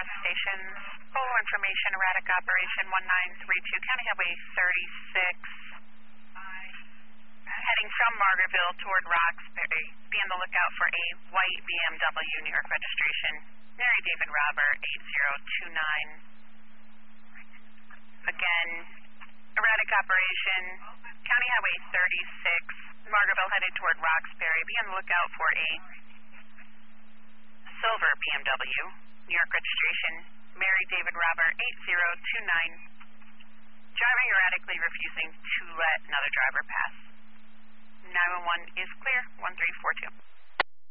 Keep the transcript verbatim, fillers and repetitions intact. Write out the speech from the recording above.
North Stations. Full information, erratic operation one nine three two, County Highway thirty-six. Heading from Margaretville toward Roxbury. Be on the lookout for a white B M W, New York registration. Mary David Robert eight zero two nine. Again, erratic operation, County Highway thirty-six, Margaretville headed toward Roxbury. Be on the lookout for a silver B M W, New York registration, Mary David Robert eight zero two nine. Driving erratically, refusing to let another driver pass. nine one one is clear, one three four two.